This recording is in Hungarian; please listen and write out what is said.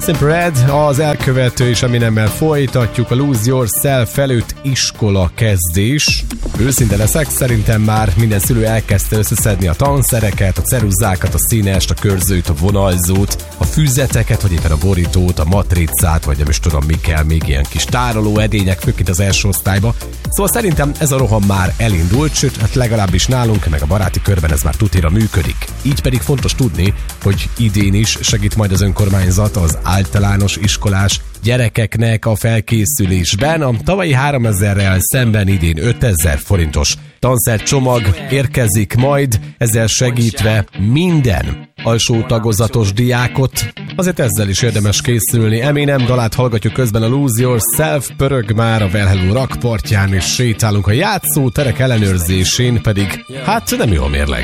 Simple Red, az elkövető és Eminemmel folytatjuk a Lose Yourself előtt iskola kezdés. Őszinte leszek, szerintem már minden szülő elkezdte összeszedni a tanszereket, a ceruzákat, a színest, a körzőt, a vonalzót, a füzeteket, vagy éppen a borítót, a matricát, vagy nem is tudom mi kell, még ilyen kis tároló edények, főként az első osztályba. Szóval szerintem ez a roham már elindult, sőt, hát legalábbis nálunk, meg a baráti körben ez már tutira működik. Így pedig fontos tudni, hogy idén is segít majd az önkormányzat az általános iskolás gyerekeknek a felkészülésben. A tavalyi 3000-rel szemben idén 5000 forintos tanszercsomag érkezik majd, ezzel segítve minden alsó tagozatos diákot. Azért ezzel is érdemes készülni. Eminem dalát hallgatjuk közben, a Lose Yourself pörög már a Well Hello rakpartján, és sétálunk a játszóterek ellenőrzésén, pedig hát nem jó a mérleg.